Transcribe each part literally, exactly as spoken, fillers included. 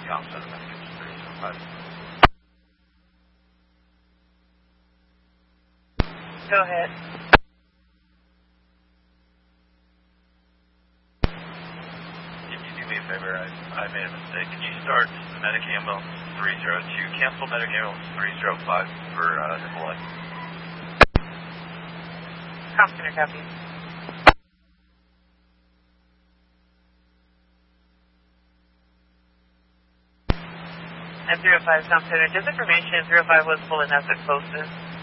Com Center, Medic three zero five. Go ahead. Can you do me a favor? I, I made a mistake. Can you start Medic Ambulance three zero two, cancel Medic Ambulance three zero five for uh, Nicolai? Com Center, copy. At zero five, Com Center, just information, zero five was full and that's closest.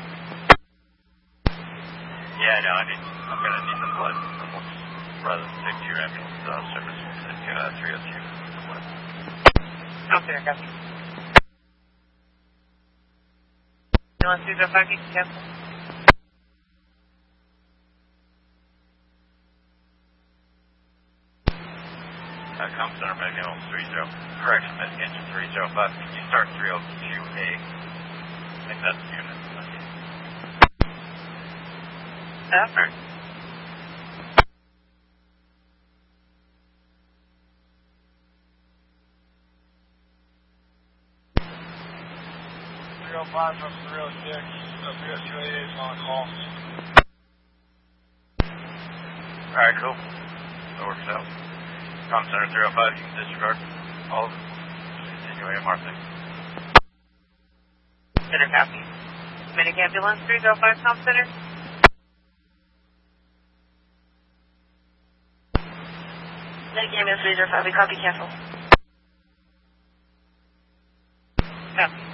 Yeah, no, I need, I'm going to need some blood rather than take your ambulance uh, service to uh, three oh two. Com Center, copy. Ambulance three zero five, you can cancel. Uh, Com Center, Medic Ambulance three zero, correction, Medic Engine three zero five, can you start three oh two A? I think that's the unit. Effort. three oh five from three oh six, so three oh two A is on call. Alright, cool. That works out. Com Center three oh five, you can disregard all of it. Just continue A M R thing. Center, copy. Medic Ambulance three zero five, Com Center. Medic Ambulance three zero five, we copy, cancel. Copy.